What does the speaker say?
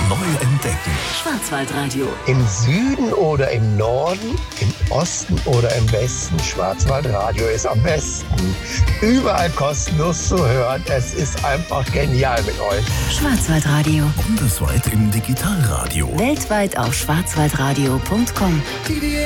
neu entdecken. Schwarzwaldradio. Im Süden oder im Norden, im Osten oder im Westen, Schwarzwaldradio ist am besten. Überall kostenlos zu hören. Es ist einfach genial mit euch. Schwarzwaldradio. Bundesweit im Digitalradio. Weltweit auf schwarzwaldradio.com.